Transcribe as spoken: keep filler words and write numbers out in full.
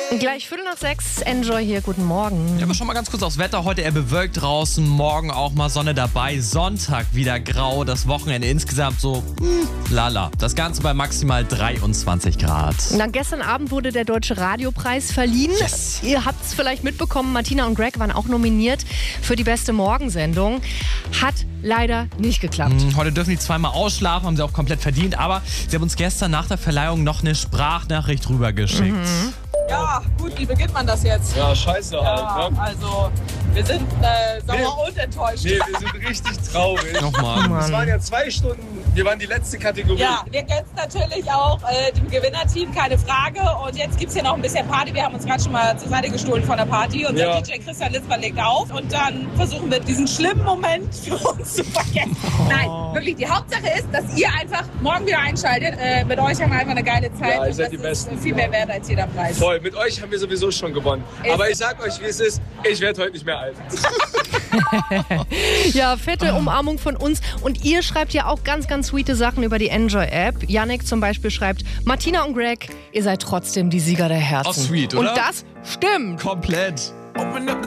Gleich Viertel nach sechs, Enjoy hier, guten Morgen. Ja, aber schon mal ganz kurz aufs Wetter. Heute eher bewölkt draußen, morgen auch mal Sonne dabei. Sonntag wieder grau, das Wochenende insgesamt so hm, lala. Das Ganze bei maximal dreiundzwanzig Grad. Na, gestern Abend wurde der Deutsche Radiopreis verliehen. Yes. Ihr habt es vielleicht mitbekommen, Martina und Greg waren auch nominiert für die beste Morgensendung. Hat leider nicht geklappt. Hm, heute dürfen die zweimal ausschlafen, haben sie auch komplett verdient. Aber sie haben uns gestern nach der Verleihung noch eine Sprachnachricht rübergeschickt. Mhm. Ja, gut, wie beginnt man das jetzt? Ja, scheiße Ja, halt, ne? also, wir sind äh, sauer Nee. und enttäuscht. Nee, wir sind richtig traurig. Nochmal. Es waren ja zwei Stunden, wir waren die letzte Kategorie. Ja, wir gönnen es natürlich auch äh, dem Gewinnerteam, keine Frage. Und jetzt gibt es hier noch ein bisschen Party. Wir haben uns gerade schon mal zur Seite gestohlen von der Party. Und Ja. der D J Christian Litzmann legt auf. Und dann versuchen wir diesen schlimmen Moment für uns zu vergessen. Nein, wirklich, die Hauptsache ist, dass ihr einfach morgen wieder einschaltet. Äh, mit euch haben wir einfach eine geile Zeit. Ja, ihr und seid das die ist Besten. viel mehr wert als jeder Preis. Voll, mit euch haben wir sowieso schon gewonnen. Ist- Aber ich sag euch, wie es ist, ich werde heute nicht mehr alt. Ja, fette Umarmung von uns. Und ihr schreibt ja auch ganz, ganz sweete Sachen über die Enjoy-App. Yannick zum Beispiel schreibt, Martina und Greg, ihr seid trotzdem die Sieger der Herzen. Oh, sweet, oder? Und das stimmt. Komplett. Open up the